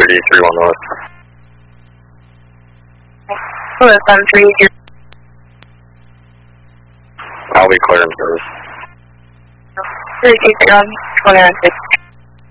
31 North. Hello, 730. I'll be clear in service. 320, 2960.